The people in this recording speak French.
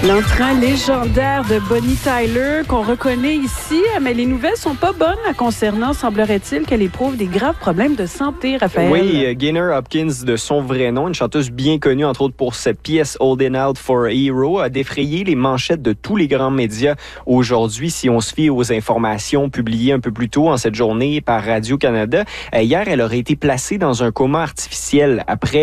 L'entrain légendaire de Bonnie Tyler qu'on reconnaît ici, mais les nouvelles sont pas bonnes concernant, semblerait-il, qu'elle éprouve des graves problèmes de santé, Raphaël. Oui, Gaynor Hopkins, de son vrai nom, une chanteuse bien connue, entre autres pour cette pièce Holding Out for a Hero, a défrayé les manchettes de tous les grands médias aujourd'hui, si on se fie aux informations publiées un peu plus tôt en cette journée par Radio-Canada. Hier, elle aurait été placée dans un coma artificiel après